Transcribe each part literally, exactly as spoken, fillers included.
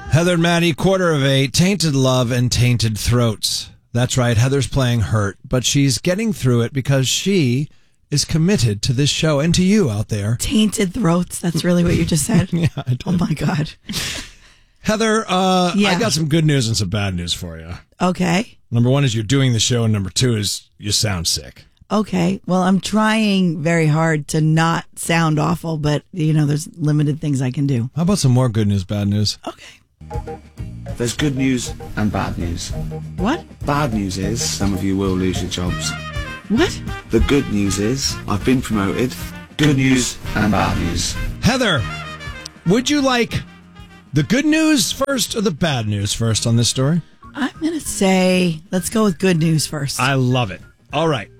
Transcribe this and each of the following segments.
Heather and Maddie, quarter of eight, Tainted Love and Tainted Throats. That's right, Heather's playing hurt, but she's getting through it because she is committed to this show and to you out there. Tainted Throats, that's really what you just said? Yeah, I did. Oh my God. Heather, uh, yeah. I got some good news and some bad news for you. Okay. Number one is you're doing the show, and number two is you sound sick. Okay. Well, I'm trying very hard to not sound awful, but, you know, there's limited things I can do. How about some more good news, bad news? Okay. There's good news and bad news. What? Bad news is some of you will lose your jobs. What? The good news is I've been promoted. Good news and bad news. Heather, would you like the good news first or the bad news first on this story? I'm going to say, let's go with good news first. I love it. All right.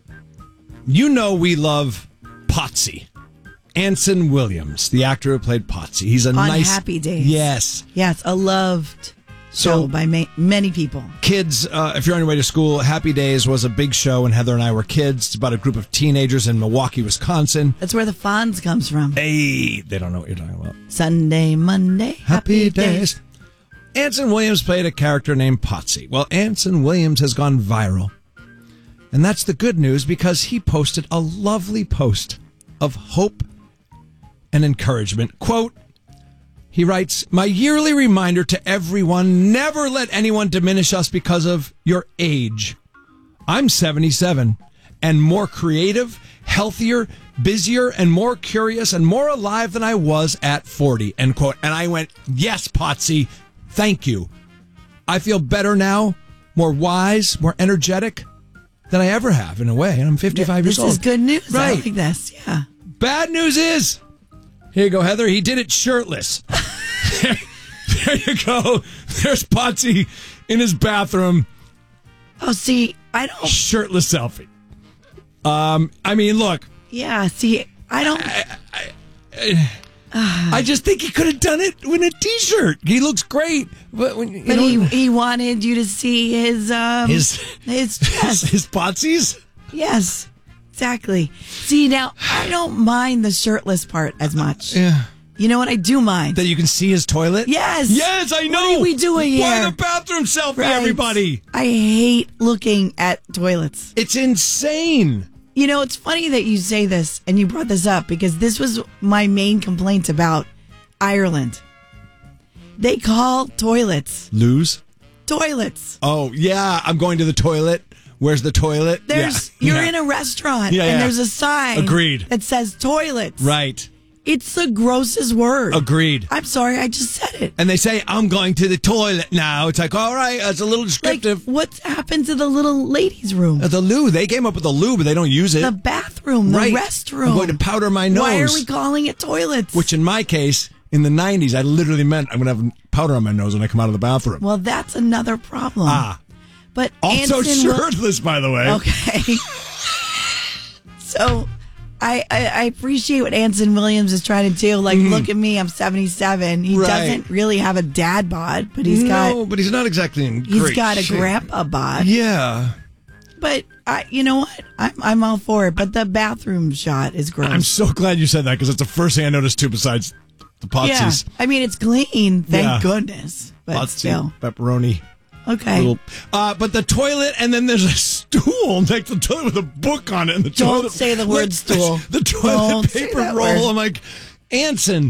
You know we love Potsy. Anson Williams, the actor who played Potsy. He's a on nice... Happy Days. Yes. Yes, a loved So- show by ma- many people. Kids, uh, if you're on your way to school, Happy Days was a big show when Heather and I were kids. It's about a group of teenagers in Milwaukee, Wisconsin. That's where the Fonz comes from. Hey, they don't know what you're talking about. Sunday, Monday, Happy Days. Anson Williams played a character named Potsy. Well, Anson Williams has gone viral. And that's the good news because he posted a lovely post of hope and encouragement. Quote, he writes, my yearly reminder to everyone, never let anyone diminish us because of your age. I'm seventy-seven and more creative, healthier, busier, and more curious and more alive than I was at forty, end quote. And I went, yes, Potsy, thank you. I feel better now, more wise, more energetic than I ever have in a way. And I'm fifty-five this years old. This is good news. Right. I like this. Yeah. Bad news is, here you go, Heather. He did it shirtless. there, there you go. There's Potsy in his bathroom. Oh, see, I don't. Shirtless selfie. Um, I mean, look. Yeah, see, I don't. I, I, I, I just think he could have done it with a T-shirt. He looks great, but when, you but know, he he wanted you to see his um his his chest. his, his Potsy's. Yes, exactly. See, now I don't mind the shirtless part as much. Yeah. You know what I do mind? That you can see his toilet? Yes. Yes, I know. What are we doing here? Why the bathroom selfie, Right. everybody? I hate looking at toilets. It's insane. You know, it's funny that you say this and you brought this up because this was my main complaint about Ireland. They call toilets Lose? toilets. Oh, yeah, I'm going to the toilet. Where's the toilet? There's yeah. you're yeah. in a restaurant Yeah, and yeah. there's a sign Agreed. that says toilets. Right. It's the grossest word. Agreed. I'm sorry, I just said it. And they say, I'm going to the toilet now. It's like, all right, it's a little Like, descriptive. what's happened to the little ladies' room? Uh, the loo. They came up with the loo, but they don't use it. The bathroom, the right. restroom. I'm going to powder my nose. Why are we calling it toilets? Which in my case, in the nineties, I literally meant I'm going to have powder on my nose when I come out of the bathroom. Well, that's another problem. Ah. But Also Anson Wil- shirtless, by the way. Okay. So I, I I appreciate what Anson Williams is trying to do. Like, look at me, I'm seventy-seven. He Right. doesn't really have a dad bod, but he's got No, but he's not exactly in he's great got a shape. grandpa bod. Yeah. But I, you know what? I'm I'm all for it. But the bathroom shot is gross. I'm so glad you said that because it's the first thing I noticed too besides the yeah. Potsy's. I mean, it's clean. Thank Yeah. goodness. But Potsy, still, pepperoni. okay. Little, uh, but the toilet, and then there's a stool, like the toilet with a book on it. And the Don't toilet, say the word like, stool. The toilet Don't say paper that roll. word. I'm like, Anson.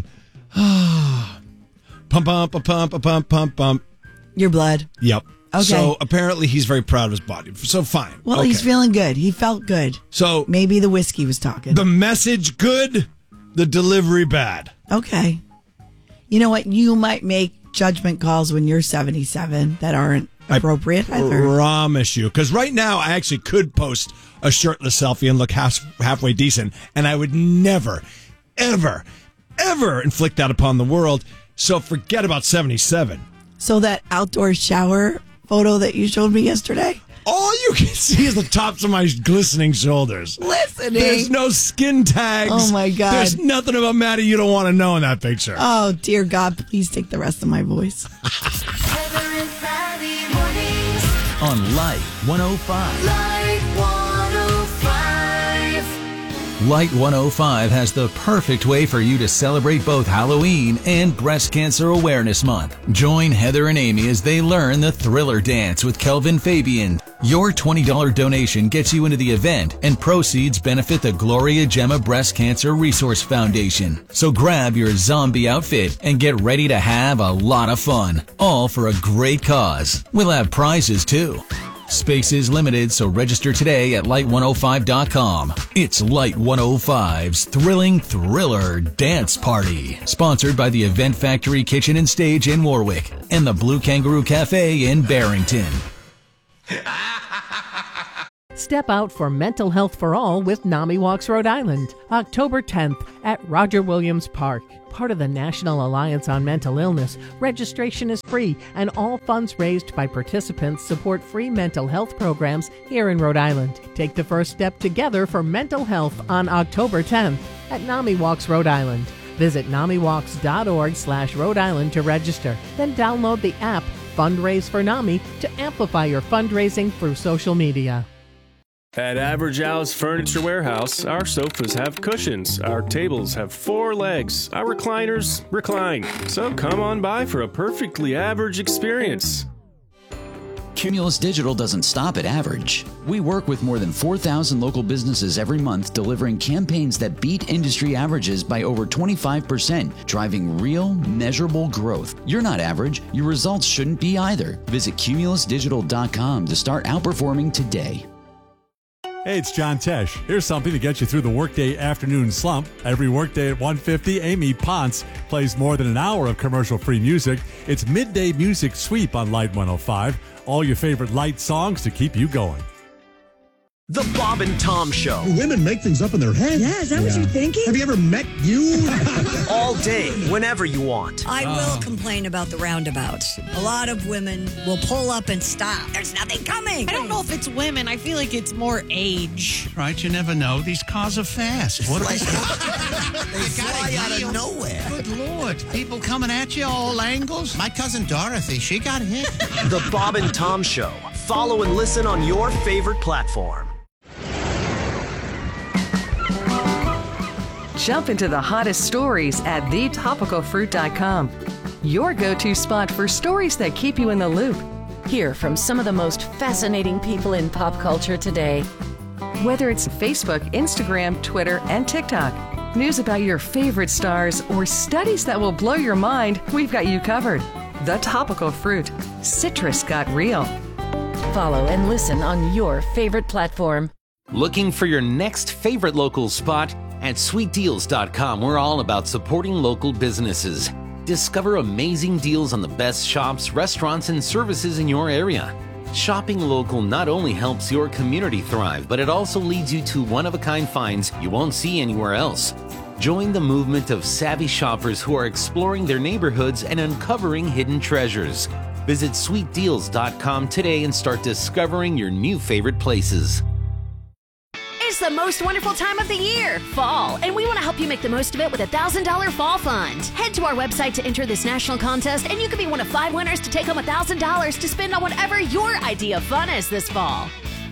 pump, pump, pump, pump, pump, pump, pump. Your blood. Yep. Okay. So apparently he's very proud of his body. So fine. Well, Okay. he's feeling good. He felt good. So Maybe the whiskey was talking. the message good, the delivery bad. Okay. You know what? You might make judgment calls when you're seventy-seven that aren't appropriate either. Promise you. Because right now, I actually could post a shirtless selfie and look half, halfway decent, and I would never, ever, ever inflict that upon the world. So forget about seventy-seven. So that outdoor shower photo that you showed me yesterday? All you can see is the tops of my glistening shoulders. Listening. There's no skin tags. Oh, my God. There's nothing about Maddie you don't want to know in that picture. Oh, dear God, please take the rest of my voice. Heather and Maddie mornings. On Light one oh five. Light one oh five. Light one oh five has the perfect way for you to celebrate both Halloween and Breast Cancer Awareness Month. Join Heather and Amy as they learn the Thriller Dance with Kelvin Fabian. Your twenty dollars donation gets you into the event, and proceeds benefit the Gloria Gemma Breast Cancer Resource Foundation. So grab your zombie outfit and get ready to have a lot of fun, all for a great cause. We'll have prizes too. Space is limited, so register today at light one oh five dot com. It's Light one oh five's Thrilling Thriller Dance Party. Sponsored by the Event Factory Kitchen and Stage in Warwick and the Blue Kangaroo Cafe in Barrington. Step out for mental health for all with NAMI Walks Rhode Island, October tenth at Roger Williams Park. Part of the National Alliance on Mental Illness, registration is free, and all funds raised by participants support free mental health programs here in Rhode Island. Take the first step together for mental health on October tenth at NAMI Walks Rhode Island. Visit namiwalks.org slash Rhode Island to register. Then download the app Fundraise for NAMI to amplify your fundraising through social media. At Average Al's Furniture Warehouse, our sofas have cushions, our tables have four legs, our recliners recline. So come on by for a perfectly average experience. Cumulus Digital doesn't stop at average. We work with more than four thousand local businesses every month, delivering campaigns that beat industry averages by over twenty-five percent, driving real, measurable growth. You're not average. Your results shouldn't be either. Visit cumulus digital dot com to start outperforming today. Hey, it's John Tesh. Here's something to get you through the workday afternoon slump. Every workday at one fifty, Amy Ponce plays more than an hour of commercial-free music. It's Midday Music Sweep on Light one oh five. All your favorite light songs to keep you going. The Bob and Tom Show. Women make things up in their heads. Yeah, is that yeah. what you're thinking? Have you ever met you? All day, whenever you want. I will complain about the roundabouts. A lot of women will pull up and stop. There's nothing coming. I don't know if it's women. I feel like it's more age. Right, you never know. These cars are fast. What they fly out of nowhere. Good Lord. People coming at you all angles. My cousin Dorothy, she got hit. The Bob and Tom Show. Follow and listen on your favorite platform. Jump into the hottest stories at the topical fruit dot com. Your go-to spot for stories that keep you in the loop. Hear from some of the most fascinating people in pop culture today. Whether it's Facebook, Instagram, Twitter, and TikTok, news about your favorite stars, or studies that will blow your mind, we've got you covered. The Topical Fruit. Citrus got real. Follow and listen on your favorite platform. Looking for your next favorite local spot? At sweet deals dot com, we're all about supporting local businesses. Discover amazing deals on the best shops, restaurants, and services in your area. Shopping local not only helps your community thrive, but it also leads you to one-of-a-kind finds you won't see anywhere else. Join the movement of savvy shoppers who are exploring their neighborhoods and uncovering hidden treasures. Visit sweet deals dot com today and start discovering your new favorite places. It's the most wonderful time of the year, fall, and we want to help you make the most of it with a one thousand dollars Fall Fund. Head to our website to enter this national contest, and you could be one of five winners to take home one thousand dollars to spend on whatever your idea of fun is this fall.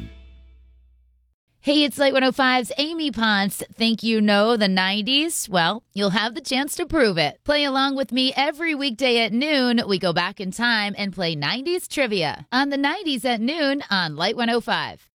Hey, it's Light one oh five's Amy Ponce. Think you know the nineties? Well, you'll have the chance to prove it. Play along with me every weekday at noon. We go back in time and play nineties trivia on the nineties at noon on Light one oh five.